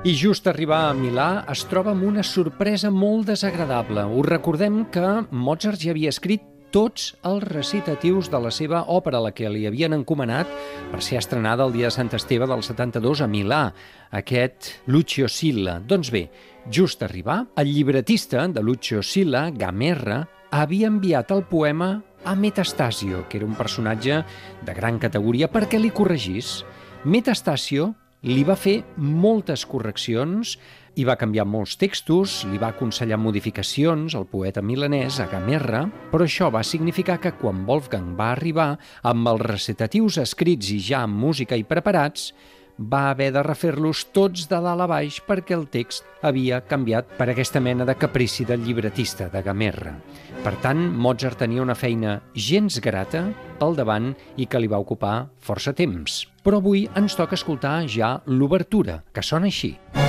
I just arribar a Milà es troba amb una sorpresa molt desagradable. Us recordem que Mozart ja havia escrit tots els recitatius de la seva òpera, la que li havien encomanat per ser estrenada el dia de Sant Esteve del 72 a Milà, aquest Lucio Silla. Doncs bé, just arribar, el llibretista de Lucio Silla, Gamerra, havia enviat el poema a Metastasio, que era un personatge de gran categoria, perquè li corregís. Metastasio li va fer moltes correccions i va canviar molts textos, li va aconsellar modificacions al poeta milanès, a Gamerra, però això va significar que quan Wolfgang va arribar, amb els recitatius escrits i ja amb música i preparats, va haver de refer-los tots de dalt a baix perquè el text havia canviat per aquesta mena de caprici del llibretista, de Gamerra. Per tant, Mozart tenia una feina gens grata pel davant i que li va ocupar força temps. Però avui ens toca escoltar ja l'obertura, que sona així.